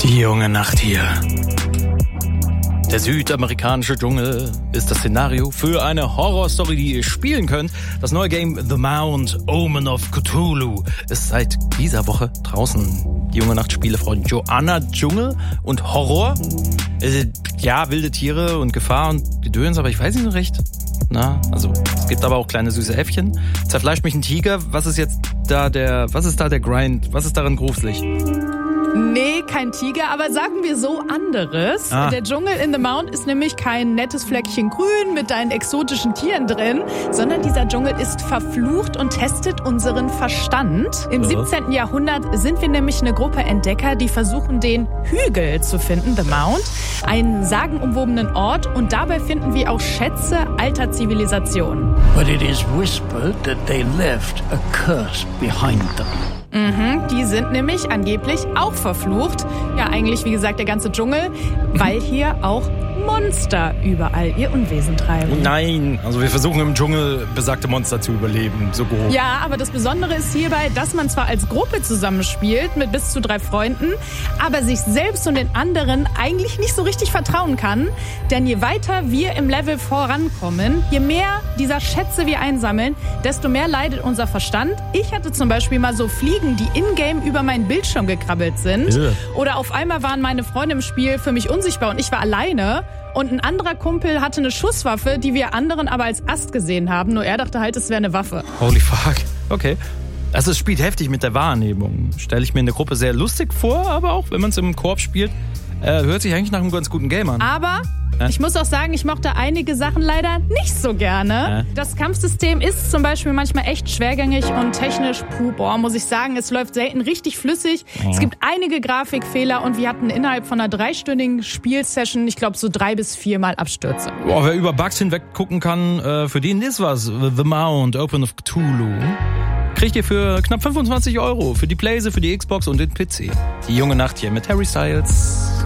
Die junge Nacht hier. Der südamerikanische Dschungel ist das Szenario für eine Horrorstory, die ihr spielen könnt. Das neue Game The Mount, Omen of Cthulhu ist seit dieser Woche draußen. Die junge Nacht-Spielefrau Joanna Dschungel und Horror. Ja, wilde Tiere und Gefahr und Gedöns, aber ich weiß nicht so recht. Es gibt aber auch kleine süße Äffchen. Zerfleischt mich ein Tiger. Was ist da der Grind? Was ist darin gruselig? Nee, kein Tiger, aber sagen wir so anderes. Der Dschungel in The Mount ist nämlich kein nettes Fleckchen grün mit deinen exotischen Tieren drin, sondern dieser Dschungel ist verflucht und testet unseren Verstand. Im 17. Jahrhundert sind wir nämlich eine Gruppe Entdecker, die versuchen, den Hügel zu finden, The Mount, einen sagenumwobenen Ort, und dabei finden wir auch Schätze alter Zivilisationen. But it is whispered that they left a curse behind them. Die sind nämlich angeblich auch verflucht. Ja, eigentlich, wie gesagt, der ganze Dschungel, weil hier auch Monster überall ihr Unwesen treiben. Nein, also wir versuchen im Dschungel besagte Monster zu überleben, so grob. Ja, aber das Besondere ist hierbei, dass man zwar als Gruppe zusammenspielt mit bis zu 3 Freunden, aber sich selbst und den anderen eigentlich nicht so richtig vertrauen kann. Denn je weiter wir im Level vorankommen, je mehr dieser Schätze wir einsammeln, desto mehr leidet unser Verstand. Ich hatte zum Beispiel mal so Fliegen, die in-game über meinen Bildschirm gekrabbelt sind. Oder auf einmal waren meine Freunde im Spiel für mich unsichtbar und ich war alleine. Und ein anderer Kumpel hatte eine Schusswaffe, die wir anderen aber als Ast gesehen haben. Nur er dachte halt, es wäre eine Waffe. Holy fuck. Okay. Also es spielt heftig mit der Wahrnehmung. Stelle ich mir in der Gruppe sehr lustig vor, aber auch wenn man es im Koop spielt, hört sich eigentlich nach einem ganz guten Game an. Aber ich muss auch sagen, ich mochte einige Sachen leider nicht so gerne. Das Kampfsystem ist zum Beispiel manchmal echt schwergängig und technisch, muss ich sagen, es läuft selten richtig flüssig. Es gibt einige Grafikfehler und wir hatten innerhalb von einer 3-stündigen Spielsession, ich glaube, so 3 bis 4 Mal Abstürze. Wer über Bugs hinweg gucken kann, für den ist was. The Mount, Open of Cthulhu. Kriegt ihr für knapp 25 € für die Playse, für die Xbox und den PC. Die junge Nacht hier mit Harry Styles.